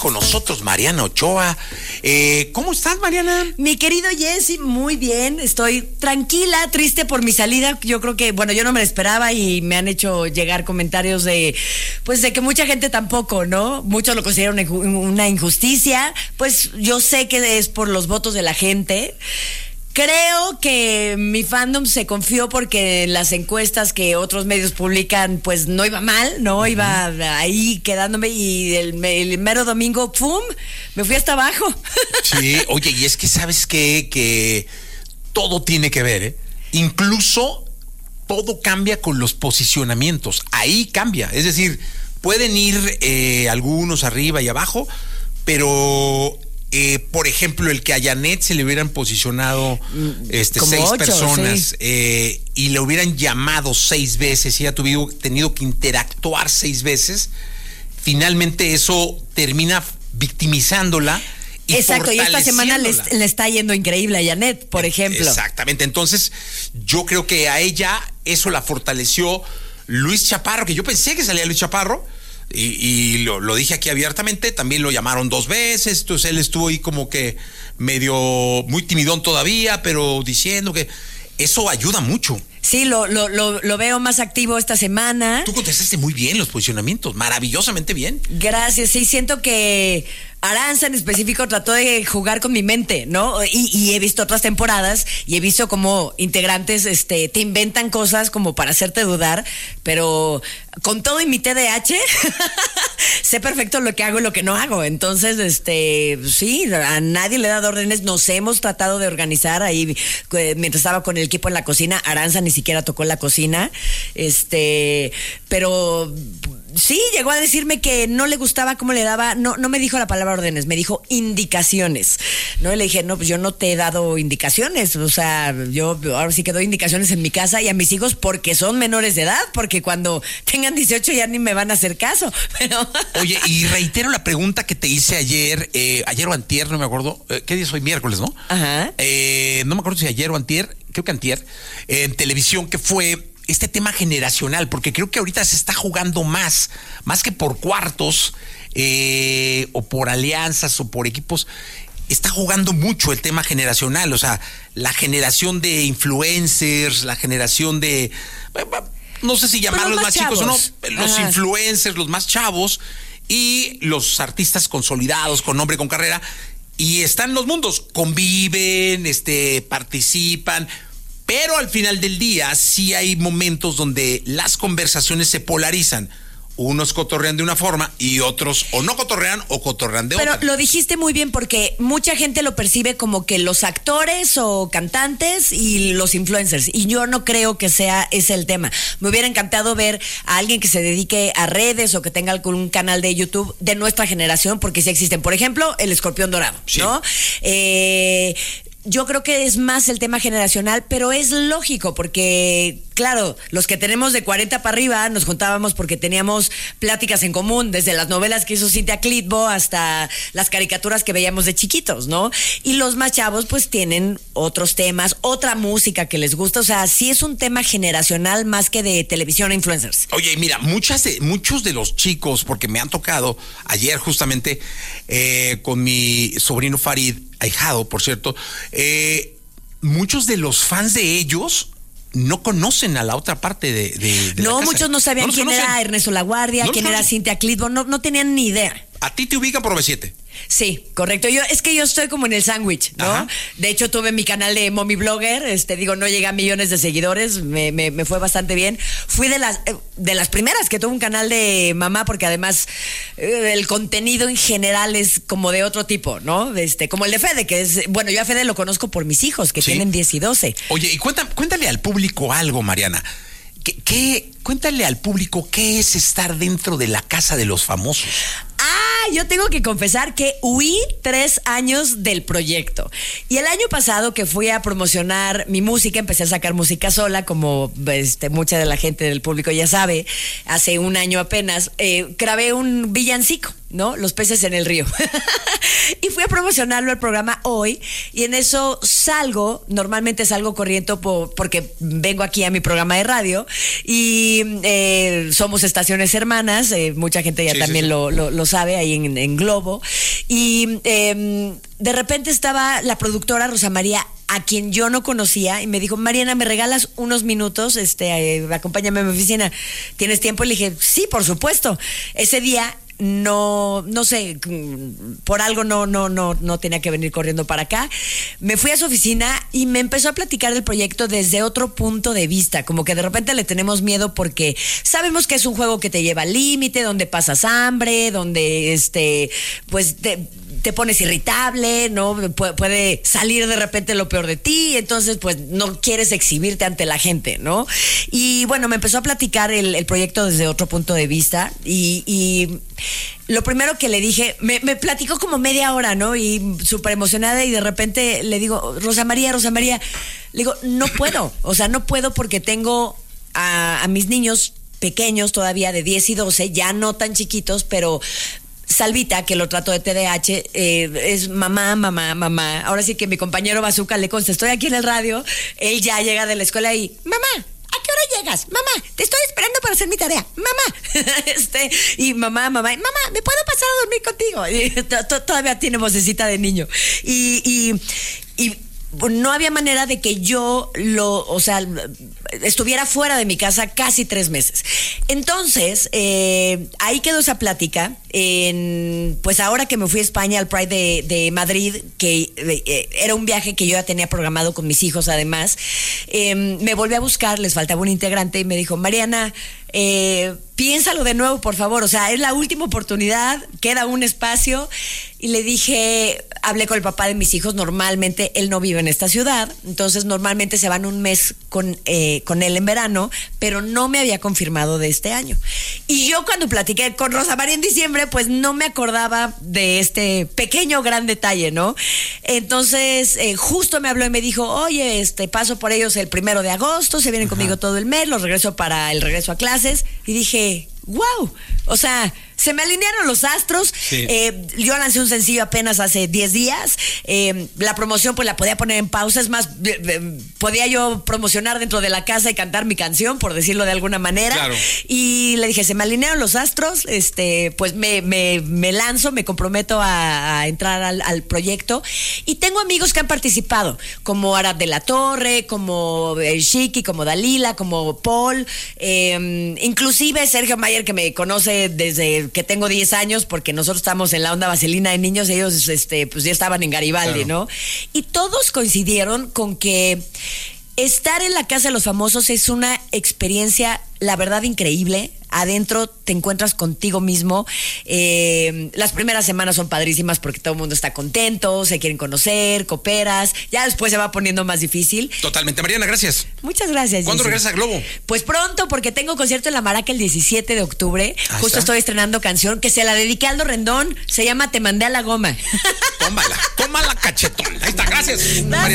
Con nosotros Mariana Ochoa. ¿Cómo estás, Mariana? Mi querido Jesse, muy bien. Estoy tranquila, triste por mi salida. Yo creo que, bueno, yo no me la esperaba y me han hecho llegar comentarios de que mucha gente tampoco, ¿no? Muchos lo consideran una injusticia. Pues yo sé que es por los votos de la gente. Creo que mi fandom se confió porque en las encuestas que otros medios publican, pues no iba mal, ¿no? Iba ahí quedándome y el mero domingo, ¡pum!, me fui hasta abajo. Sí, oye, y es que ¿sabes qué? Que todo tiene que ver, ¿eh? Incluso todo cambia con los posicionamientos. Ahí cambia. Es decir, pueden ir algunos arriba y abajo, pero... por ejemplo, el que a Janet se le hubieran posicionado 6 personas, sí. Y le hubieran llamado 6 veces y ella tenido que interactuar 6 veces, finalmente eso termina victimizándola. Exacto, y esta semana le está yendo increíble a Janet, por ejemplo. Exactamente, entonces yo creo que a ella eso la fortaleció. Luis Chaparro, que yo pensé que salía Luis Chaparro, y lo dije aquí abiertamente, también lo llamaron 2 veces, entonces él estuvo ahí como que muy timidón todavía, pero diciendo que eso ayuda mucho. Sí, lo veo más activo esta semana. Tú contestaste muy bien los posicionamientos, maravillosamente bien. Gracias, sí, siento que Aranza en específico trató de jugar con mi mente, ¿no? Y he visto otras temporadas y he visto como integrantes te inventan cosas como para hacerte dudar, pero con todo y mi TDAH sé perfecto lo que hago y lo que no hago. Entonces, sí, a nadie le he dado órdenes. Nos hemos tratado de organizar ahí mientras estaba con el equipo en la cocina. Aranza ni siquiera tocó la cocina, pero sí, llegó a decirme que no le gustaba cómo le daba, no me dijo la palabra órdenes, me dijo indicaciones, ¿no? Y le dije, no, pues yo no te he dado indicaciones, o sea, yo ahora sí que doy indicaciones en mi casa y a mis hijos porque son menores de edad, porque cuando tengan 18 ya ni me van a hacer caso, pero... Oye, y reitero la pregunta que te hice ayer o antier, no me acuerdo, ¿qué día es hoy? Miércoles, ¿no? Ajá. No me acuerdo si ayer o antier, creo que antier, en televisión, que fue este tema generacional, porque creo que ahorita se está jugando más que por cuartos, o por alianzas o por equipos, está jugando mucho el tema generacional, o sea, la generación de influencers, la generación de, no sé si llamarlos más chicos o no, los influencers, los más chavos, y los artistas consolidados, con nombre, con carrera, y están los mundos, conviven, participan. Pero al final del día sí hay momentos donde las conversaciones se polarizan. Unos cotorrean de una forma y otros o no cotorrean o cotorrean de otra. Pero lo dijiste muy bien porque mucha gente lo percibe como que los actores o cantantes y los influencers. Y yo no creo que sea ese el tema. Me hubiera encantado ver a alguien que se dedique a redes o que tenga algún canal de YouTube de nuestra generación, porque sí existen. Por ejemplo, el Escorpión Dorado, sí, ¿no? Yo creo que es más el tema generacional, pero es lógico porque, claro, los que tenemos de 40 para arriba nos juntábamos porque teníamos pláticas en común, desde las novelas que hizo Cintia Clitbo hasta las caricaturas que veíamos de chiquitos, ¿no? Y los más chavos pues tienen otros temas, otra música que les gusta, o sea, sí es un tema generacional más que de televisión e influencers. Oye, mira, muchos de los chicos, porque me han tocado ayer justamente con mi sobrino Farid, ahijado, por cierto, muchos de los fans de ellos no conocen a la otra parte de no, la muchos no sabían quién era Ernesto Laguardia, quién era Cintia Clitbo, no tenían ni idea. A ti te ubican por B7. Sí, correcto. Yo estoy como en el sándwich, ¿no? Ajá. De hecho, tuve mi canal de Mommy Blogger, no llegué a millones de seguidores, me fue bastante bien. Fui de las primeras que tuve un canal de mamá, porque además el contenido en general es como de otro tipo, ¿no? Como el de Fede, que es, bueno, yo a Fede lo conozco por mis hijos, que tienen 10 y 12. Oye, y cuéntale al público algo, Mariana. Cuéntale al público qué es estar dentro de la casa de los famosos. Yo tengo que confesar que huí 3 años del proyecto. Y el año pasado que fui a promocionar mi música, empecé a sacar música sola, como mucha de la gente del público ya sabe, hace un año apenas, grabé un villancico, ¿no? Los peces en el río. Y fui a promocionarlo el programa hoy y en eso normalmente salgo corriendo porque vengo aquí a mi programa de radio y somos estaciones hermanas, mucha gente ya también lo sabe ahí en Globo. Y de repente estaba la productora Rosa María, a quien yo no conocía, y me dijo, Mariana, ¿me regalas unos minutos? Acompáñame a mi oficina. ¿Tienes tiempo? Y le dije, sí, por supuesto. Ese día no sé, por algo no tenía que venir corriendo para acá. Me fui a su oficina y me empezó a platicar del proyecto desde otro punto de vista, como que de repente le tenemos miedo porque sabemos que es un juego que te lleva al límite, donde pasas hambre, donde pues te pones irritable, ¿no? Puede salir de repente lo peor de ti, entonces pues no quieres exhibirte ante la gente, ¿no? Y bueno, me empezó a platicar el proyecto desde otro punto de vista y lo primero que le dije, me platicó como media hora, ¿no? Y súper emocionada y de repente le digo, Rosa María, le digo, no puedo, no puedo porque tengo a mis niños pequeños todavía de 10 y 12, ya no tan chiquitos, pero Salvita, que lo trato de TDAH, es mamá. Ahora sí que mi compañero Bazooka le consta, estoy aquí en el radio, él ya llega de la escuela y, mamá, ¿a qué hora llegas? Mamá, te estoy esperando para hacer mi tarea. Mamá. Y mamá, ¿me puedo pasar a dormir contigo? Y todavía tiene vocecita de niño. Y no había manera de que yo estuviera fuera de mi casa casi 3 meses. Entonces, ahí quedó esa plática. Pues ahora que me fui a España al Pride de Madrid, que era un viaje que yo ya tenía programado con mis hijos además, me volví a buscar, les faltaba un integrante y me dijo, Mariana, piénsalo de nuevo, por favor, es la última oportunidad, queda un espacio. Y le dije, hablé con el papá de mis hijos, normalmente él no vive en esta ciudad, entonces normalmente se van un mes con él en verano, pero no me había confirmado de este año. Y yo cuando platiqué con Rosa María en diciembre, pues no me acordaba de este pequeño gran detalle, ¿no? Entonces, justo me habló y me dijo, oye, paso por ellos el 1 de agosto, se vienen conmigo todo el mes, los regreso para el regreso a clases. Y dije, wow, se me alinearon los astros. Sí. Yo lancé un sencillo apenas hace 10 días. La promoción pues la podía poner en pausa. Es más, podía yo promocionar dentro de la casa y cantar mi canción, por decirlo de alguna manera. Claro. Y le dije, se me alinearon los astros, pues me lanzo, me comprometo a entrar al proyecto. Y tengo amigos que han participado, como Arad de la Torre, como Shiki, como Dalila, como Paul, inclusive Sergio Mayer, que me conoce desde que tengo 10 años, porque nosotros estamos en la onda vaselina de niños, ellos pues ya estaban en Garibaldi, claro, ¿no? Y todos coincidieron con que estar en la Casa de los Famosos es una experiencia, la verdad, increíble. Adentro te encuentras contigo mismo. Las primeras semanas son padrísimas porque todo el mundo está contento, se quieren conocer, cooperas. Ya después se va poniendo más difícil. Totalmente. Mariana, gracias. Muchas gracias. ¿Cuándo regresas a Globo? Pues pronto, porque tengo concierto en La Maraca el 17 de octubre. Justo estoy estrenando canción que se la dediqué a Aldo Rendón. Se llama Te mandé a la goma. Tómala cachetón. Ahí está, gracias.